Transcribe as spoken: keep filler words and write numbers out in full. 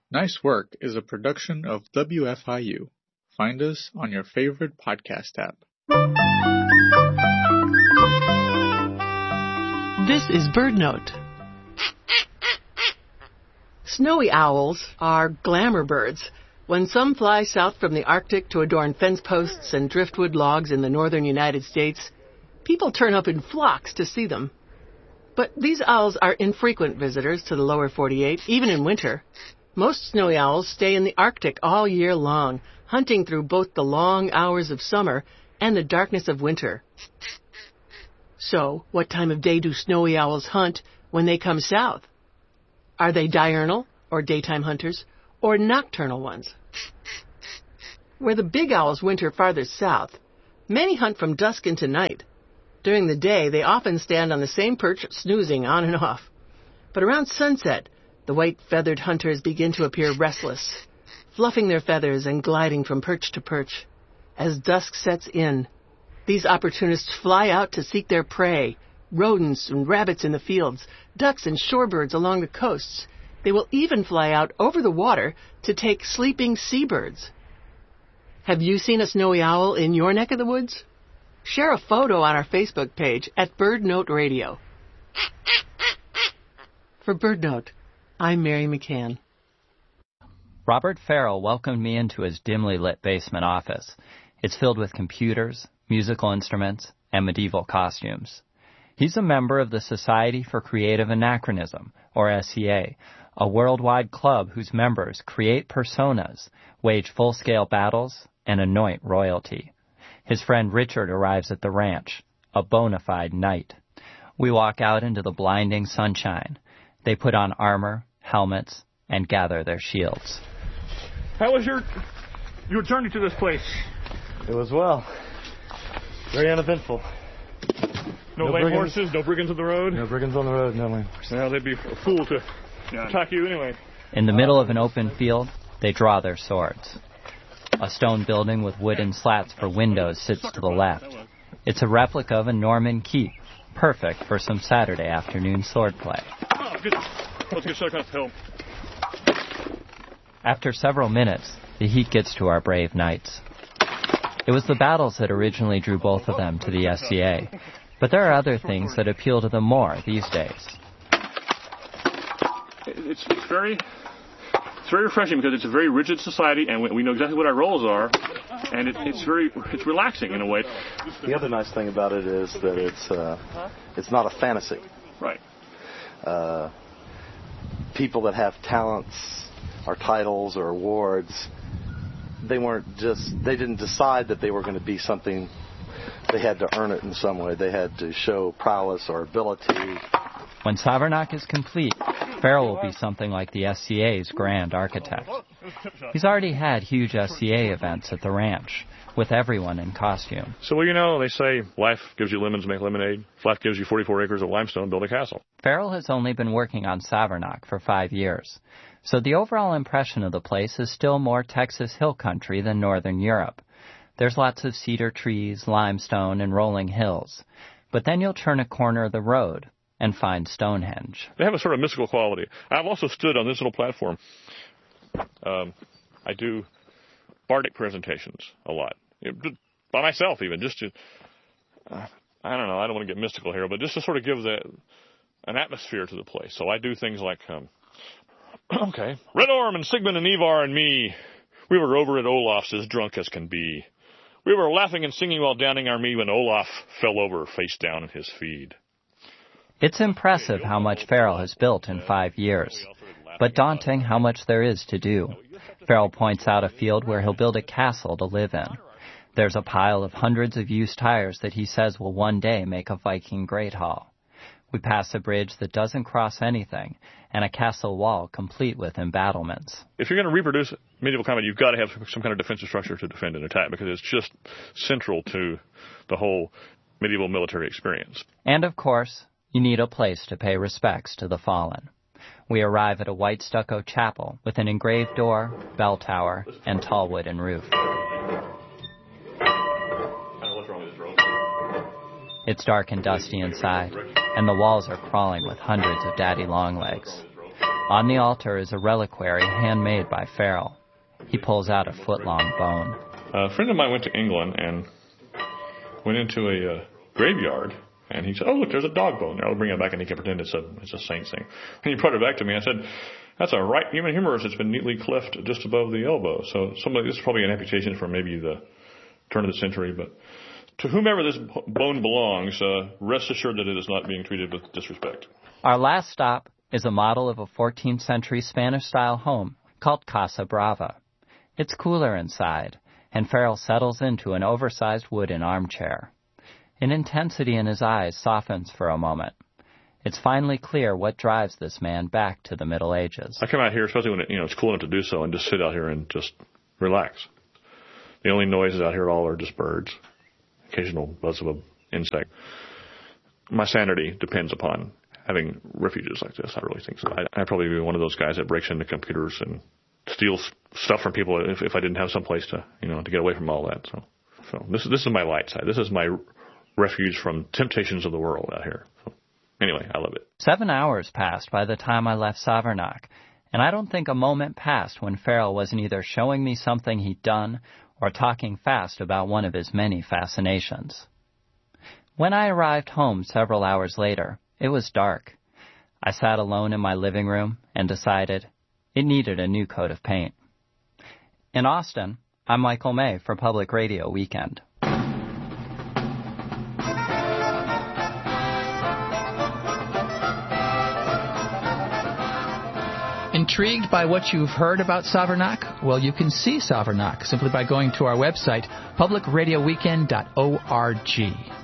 Nice Work is a production of W F I U. Find us on your favorite podcast app. This is BirdNote. Snowy owls are glamour birds. When some fly south from the Arctic to adorn fence posts and driftwood logs in the northern United States, people turn up in flocks to see them. But these owls are infrequent visitors to the lower forty-eight, even in winter. Most snowy owls stay in the Arctic all year long, hunting through both the long hours of summer and the darkness of winter. So, what time of day do snowy owls hunt when they come south? Are they diurnal, or daytime hunters, or nocturnal ones? Where the big owls winter farther south, many hunt from dusk into night. During the day, they often stand on the same perch, snoozing on and off. But around sunset, the white-feathered hunters begin to appear restless, fluffing their feathers and gliding from perch to perch. As dusk sets in, these opportunists fly out to seek their prey, rodents and rabbits in the fields, ducks and shorebirds along the coasts. They will even fly out over the water to take sleeping seabirds. Have you seen a snowy owl in your neck of the woods? Share a photo on our Facebook page at BirdNote Radio. For BirdNote, I'm Mary McCann. Robert Farrell welcomed me into his dimly lit basement office. It's filled with computers, musical instruments, and medieval costumes. He's a member of the Society for Creative Anachronism, or S C A, a worldwide club whose members create personas, wage full-scale battles, and anoint royalty. His friend Richard arrives at the ranch, a bona fide knight. We walk out into the blinding sunshine. They put on armor, helmets, and gather their shields. How was your your journey to this place? It was well. Very uneventful. No, no lame brigands. horses, no brigands on the road? No brigands on the road, no lame horses. Well, they'd be a fool to attack you anyway. In the middle of an open field, they draw their swords. A stone building with wooden slats for windows sits to the left. It's a replica of a Norman keep, perfect for some Saturday afternoon swordplay. Oh, good. Let's get shut off the hill. After several minutes, the heat gets to our brave knights. It was the battles that originally drew both of them to the S C A, but there are other things that appeal to them more these days. It's, it's very... It's very refreshing because it's a very rigid society, and we know exactly what our roles are, and it, it's very it's relaxing in a way. The other nice thing about it is that it's uh, it's not a fantasy. Right. Uh, people that have talents or titles or awards, they weren't just they didn't decide that they were going to be something. They had to earn it in some way. They had to show prowess or ability. When Savernake is complete, Farrell will be something like the S C A's grand architect. He's already had huge S C A events at the ranch, with everyone in costume. So, well, you know, they say life gives you lemons, make lemonade. Life gives you forty-four acres of limestone, build a castle. Farrell has only been working on Savernake for five years, so the overall impression of the place is still more Texas hill country than northern Europe. There's lots of cedar trees, limestone, and rolling hills. But then you'll turn a corner of the road and find Stonehenge. They have a sort of mystical quality. I've also stood on this little platform. Um, I do bardic presentations a lot. You know, by myself even, just to, uh, I don't know, I don't want to get mystical here, but just to sort of give the, an atmosphere to the place. So I do things like, um, okay, Red Orm and Sigmund and Ivar and me, we were over at Olaf's as drunk as can be. We were laughing and singing while downing our mead when Olaf fell over face down in his feed. It's impressive how much Farrell has built in five years, but daunting how much there is to do. Farrell points out a field where he'll build a castle to live in. There's a pile of hundreds of used tires that he says will one day make a Viking Great Hall. We pass a bridge that doesn't cross anything, and a castle wall complete with embattlements. If you're going to reproduce medieval combat, you've got to have some kind of defensive structure to defend and attack, because it's just central to the whole medieval military experience. And of course, you need a place to pay respects to the fallen. We arrive at a white stucco chapel with an engraved door, bell tower, and tall wooden roof. It's dark and dusty inside, and the walls are crawling with hundreds of daddy longlegs. On the altar is a reliquary handmade by Farrell. He pulls out a foot-long bone. A friend of mine went to England and went into a uh, graveyard, and he said, "Oh, look, there's a dog bone there. I'll bring it back," and he can pretend it's a it's a saint's thing. And he brought it back to me. I said, "That's a right human humerus. It's been neatly cleft just above the elbow. So somebody, this is probably an amputation from maybe the turn of the century, but to whomever this bone belongs, uh, rest assured that it is not being treated with disrespect." Our last stop is a model of a fourteenth century Spanish-style home called Casa Brava. It's cooler inside, and Farrell settles into an oversized wooden armchair. An intensity in his eyes softens for a moment. It's finally clear what drives this man back to the Middle Ages. I come out here, especially when it, you know, it's cool enough to do so, and just sit out here and just relax. The only noises out here at all are just birds, occasional buzz of an insect. My sanity depends upon having refuges like this. I really think so. I, I'd probably be one of those guys that breaks into computers and steals stuff from people if, if I didn't have some place to, you know, to get away from all that. So, so this is this is my light side. This is my refuge from temptations of the world out here. So, anyway, I love it. Seven hours passed by the time I left Savernake, and I don't think a moment passed when Farrell wasn't either showing me something he'd done or talking fast about one of his many fascinations. When I arrived home several hours later, it was dark. I sat alone in my living room and decided it needed a new coat of paint. In Austin, I'm Michael May for Public Radio Weekend. Intrigued by what you've heard about Savernake? Well, you can see Savernake simply by going to our website, public radio weekend dot org.